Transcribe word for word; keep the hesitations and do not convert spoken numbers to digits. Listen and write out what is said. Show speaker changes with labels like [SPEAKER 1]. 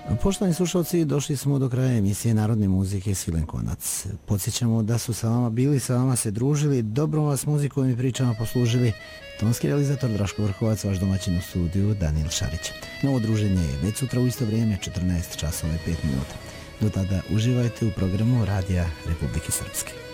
[SPEAKER 1] Poštovani slušalci, došli smo do kraja emisije Narodne muzike Svilen Konac. Podsjećamo da su sa vama bili, sa vama se družili, dobrom vas muzikom i pričama poslužili tonski realizator Draško Vrhovac, vaš domaćin u studiju Danijel Šarić. Novo druženje je već sutra u isto vrijeme, četrnaest časova i pet minuta. Do tada uživajte u programu Radija Republike Srpske.